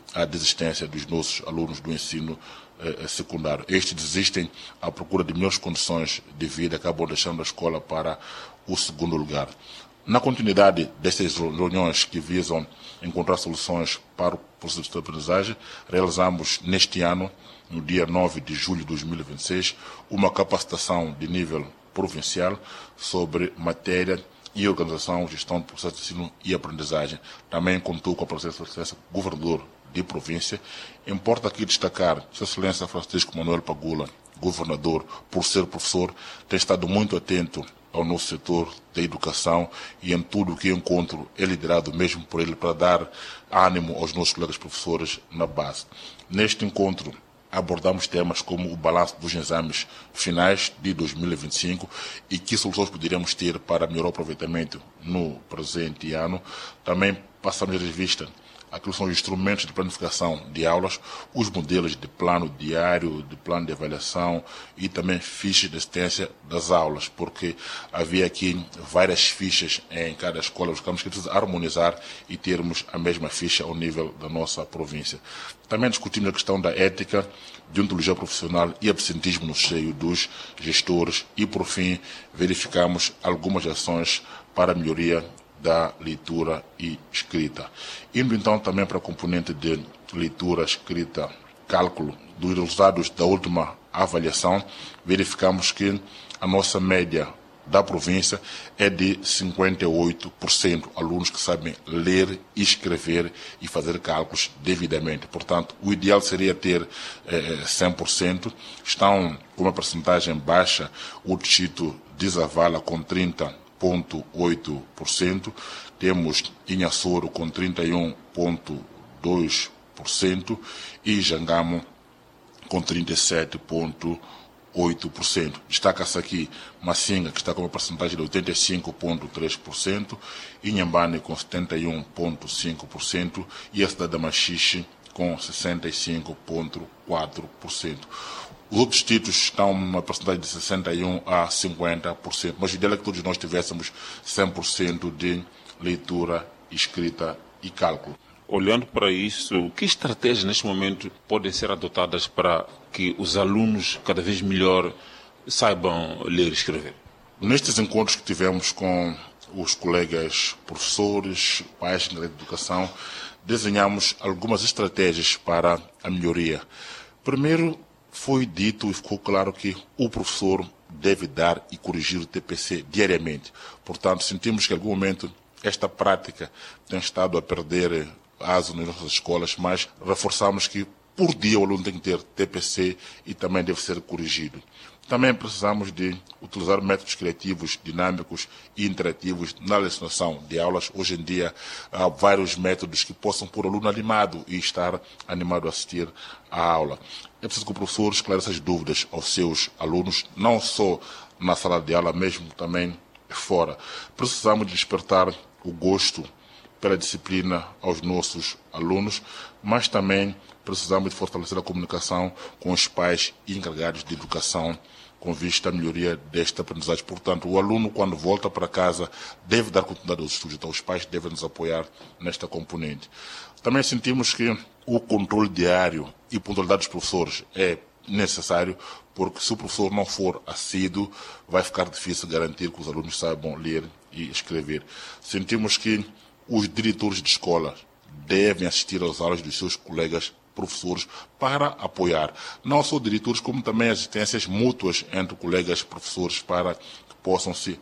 à desistência dos nossos alunos do ensino secundário. Estes desistem à procura de melhores condições de vida, acabam deixando a escola para o segundo lugar. Na continuidade destas reuniões que visam encontrar soluções para o processo de aprendizagem, realizamos neste ano, no dia 9 de julho de 2026, uma capacitação de nível provincial sobre matéria e organização, gestão do processo de ensino e aprendizagem. Também contou com a presença do governador de província. Importa aqui destacar Sua Excelência Francisco Manuel Pagula, governador, por ser professor, tem estado muito atento ao nosso setor da educação e em tudo o que encontro é liderado mesmo por ele para dar ânimo aos nossos colegas professores na base. Neste encontro, abordamos temas como o balanço dos exames finais de 2025 e que soluções poderíamos ter para melhorar o aproveitamento no presente ano. Também passamos a revista aquilo são os instrumentos de planificação de aulas, os modelos de plano diário, de plano de avaliação e também fichas de assistência das aulas, porque havia aqui várias fichas em cada escola, buscamos que precisa harmonizar e termos a mesma ficha ao nível da nossa província. Também discutimos a questão da ética, deontologia profissional e absentismo no seio dos gestores e, por fim, verificamos algumas ações para a melhoria da leitura e escrita. Indo então também para a componente de leitura, escrita, cálculo dos resultados da última avaliação, verificamos que a nossa média da província é de 58%, alunos que sabem ler, escrever e fazer cálculos devidamente. Portanto, o ideal seria ter 100%. Estão com uma percentagem baixa, o distrito de Zavala com 30,8%, temos Inhassoro com 31,2% e Jangamo com 37,8%. Destaca-se aqui Massinga, que está com uma percentagem de 85,3%, Inhambane com 71,5% e a cidade da Machixe com 65,4%. Os outros distritos estão numa porcentagem de 61% a 50%, mas o ideal é que todos nós tivéssemos 100% de leitura, escrita e cálculo. Olhando para isso, que estratégias neste momento podem ser adotadas para que os alunos cada vez melhor saibam ler e escrever? Nestes encontros que tivemos com os colegas professores, pais da educação, desenhamos algumas estratégias para a melhoria. Primeiro, foi dito e ficou claro que o professor deve dar e corrigir o TPC diariamente. Portanto, sentimos que em algum momento esta prática tem estado a perder aso nas nossas escolas, mas reforçamos que por dia o aluno tem que ter TPC e também deve ser corrigido. Também precisamos de utilizar métodos criativos, dinâmicos e interativos na lecionação de aulas. Hoje em dia há vários métodos que possam pôr o aluno animado e estar animado a assistir à aula. É preciso que o professor esclareça as dúvidas aos seus alunos, não só na sala de aula, mesmo também fora. Precisamos despertar o gosto pela disciplina aos nossos alunos, mas também precisamos de fortalecer a comunicação com os pais e encarregados de educação com vista à melhoria desta aprendizagem. Portanto, o aluno, quando volta para casa, deve dar continuidade aos estudos, então os pais devem nos apoiar nesta componente. Também sentimos que o controle diário e pontualidade dos professores é necessário, porque se o professor não for assíduo, vai ficar difícil garantir que os alunos saibam ler e escrever. Sentimos que os diretores de escola devem assistir às aulas dos seus colegas professores para apoiar, não só diretores, como também assistências mútuas entre colegas professores para que possam se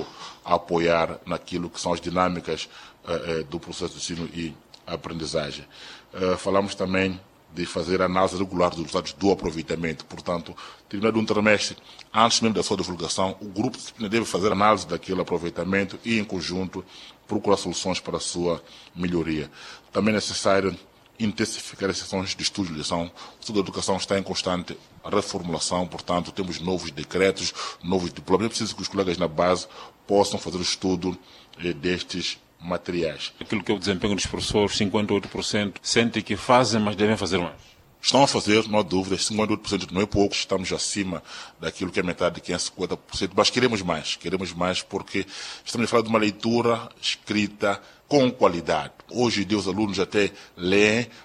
auto-apoiar naquilo que são as dinâmicas do processo de ensino e aprendizagem. Falamos também de fazer análise regular dos resultados do aproveitamento. Portanto, terminado um trimestre, antes mesmo da sua divulgação, o grupo de disciplina deve fazer análise daquele aproveitamento e, em conjunto, procurar soluções para a sua melhoria. Também é necessário intensificar as sessões de estudo e lição. O estudo da educação está em constante reformulação, portanto, temos novos decretos, novos diplomas. É preciso que os colegas na base possam fazer o estudo destes materiais. Aquilo que é o desempenho dos professores, 58%, sentem que fazem, mas devem fazer mais. Estão a fazer, não há dúvidas, 58% não é pouco, estamos acima daquilo que é metade, que é 50%, mas queremos mais porque estamos a falar de uma leitura escrita com qualidade. Hoje em dia os alunos até leem,